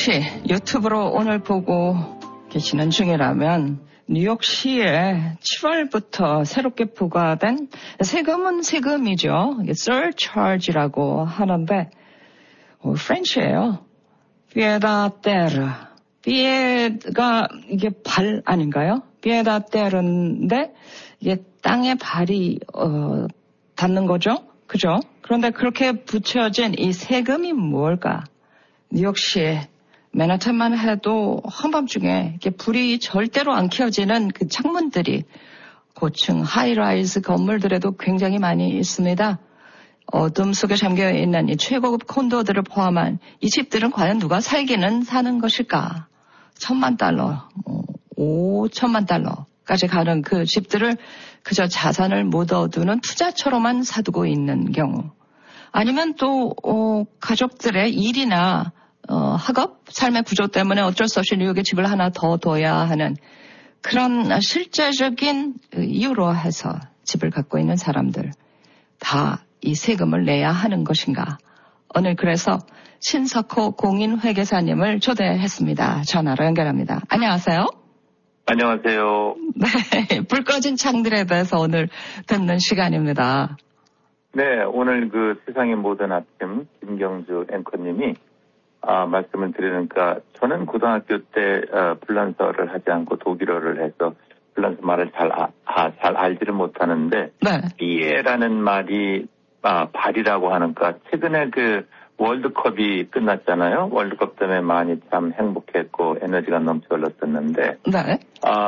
혹시 유튜브로 오늘 보고 계시는 중이라면 뉴욕시에 7월부터 새롭게 부과된 세금은 세금이죠. surcharge라고 하는데 프렌치예요. 피에다 테르. 피에가 이게 발 아닌가요? 피에다 테르인데 이게 땅에 발이 닿는 거죠. 그죠? 그런데 그렇게 붙여진 이 세금이 뭘까? 뉴욕시에 맨하탄만 해도 한밤중에 이렇게 불이 절대로 안 켜지는 그 창문들이 고층 하이라이즈 건물들에도 굉장히 많이 있습니다. 어둠 속에 잠겨있는 이 최고급 콘도들을 포함한 이 집들은 과연 누가 살기는 사는 것일까? $10,000, 5,000,000달러까지 가는 그 집들을 그저 자산을 묻어두는 투자처로만 사두고 있는 경우. 아니면 또 가족들의 일이나 학업, 삶의 구조 때문에 어쩔 수 없이 뉴욕에 집을 하나 더 둬야 하는 그런 실제적인 이유로 해서 집을 갖고 있는 사람들 다 이 세금을 내야 하는 것인가. 오늘 그래서 신석호 공인회계사님을 초대했습니다. 전화로 연결합니다. 안녕하세요. 안녕하세요. 네, 불 꺼진 창들에 대해서 오늘 듣는 시간입니다. 네, 오늘 그 세상의 모든 아침 김경주 앵커님이 말씀을 드리니까 저는 고등학교 때 불란서를 하지 않고 독일어를 해서 불란서 말을 잘 알지를 못하는데 네. 비에라는 말이 발이라고 하니까 최근에 그 월드컵이 끝났잖아요. 월드컵 때문에 많이 참 행복했고 에너지가 넘쳐 흘렀었는데 네.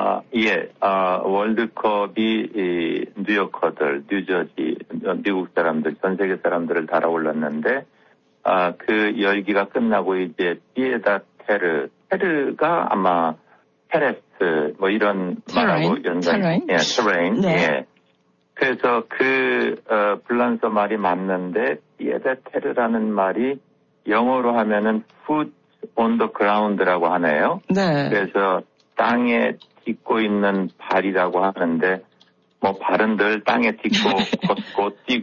월드컵이 이 뉴요커들, 뉴저지, 미국 사람들, 전 세계 사람들을 달아올랐는데 그 열기가 끝나고 이제 피에다 테르가 아마 테레스 뭐 이런 말하고 연관이 테레인. 네. 예. 그래서 불란서 말이 맞는데 피에다 테르라는 말이 영어로 하면은 foot on the ground라고 하네요. 네. 그래서 땅에 딛고 있는 발이라고 하는데 뭐 발은 늘 땅에 딛고 걷고 뛰고